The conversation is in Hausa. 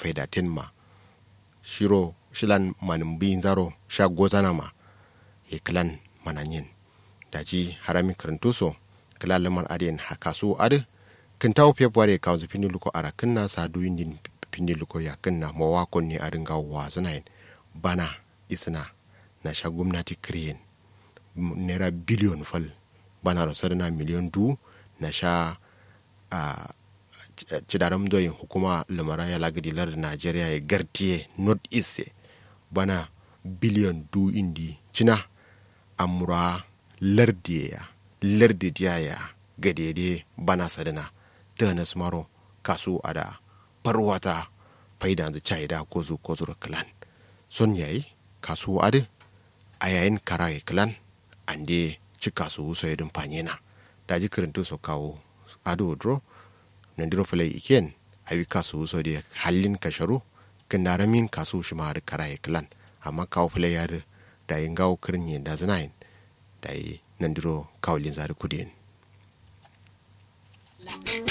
faida tenma shiro shilan manin bin zaro sha gozana ma e klan mananyin daji harami karantuso kala lamar adiyan hakasu ade kintawo february ka zu piniluko ara kinna sa duyin piniluko ya kinna mawakon ne a ringa wazanayin bana isna na sha gwamnati kriyen naira biliyon fal bana rasar na miliyon du na sha a cidaram doyin hukuma lamara ya lagadi lar Najeriya ya gartiye north east bana biliyon du indi cina amura lardiya ya gadede bana sadana ta maro kasu ada parwata faida da chaida kozu klan son yayi kasu ade ayayin karaye klan ande ci kasu so yedin panyena daji kirinto so kawo ado dro nandiro fale iken ayi kasu so de hallin kasharu kindaramin kasu shi ma karaye klan amma kawo fale yar da yin gawo kirnye da zanayin da yi nandiro kawlin zari kudin